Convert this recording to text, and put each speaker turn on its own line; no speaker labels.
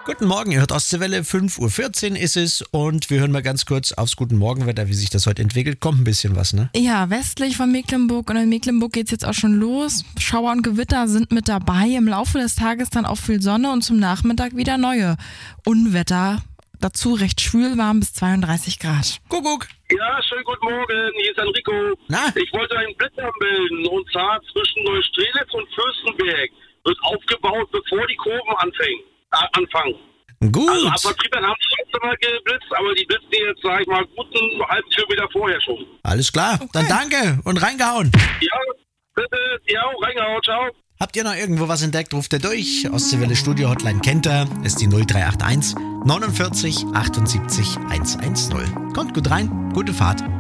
Guten Morgen, ihr hört Ostseewelle, 5:14 Uhr ist es und wir hören mal ganz kurz aufs Guten Morgenwetter, wie sich das heute entwickelt. Kommt ein bisschen was, ne?
Ja, westlich von Mecklenburg und in Mecklenburg geht's jetzt auch schon los. Schauer und Gewitter sind mit dabei. Im Laufe des Tages dann auch viel Sonne und zum Nachmittag wieder neue Unwetter. Dazu recht schwül, warm bis 32 Grad.
Kuckuck!
Ja, schönen guten Morgen, hier ist Enrico.
Na?
Ich wollte einen Blitzer bilden und zwar zwischen Neustrelitz und Fürstenberg. Wird aufgebaut, bevor die Kurven anfangen.
Gut.
Also ab Vertriebern haben die letzte Mal geblitzt, aber die blitzen jetzt, sag ich mal, guten halben Kilometer vorher schon.
Alles klar, Dann danke und reingehauen.
Ja, bitte, ja, reingehauen, ciao.
Habt ihr noch irgendwo was entdeckt, ruft ihr durch. Ostseewelle Studio Hotline kennt ihr, ist die 0381 49 78 110. Kommt gut rein, gute Fahrt.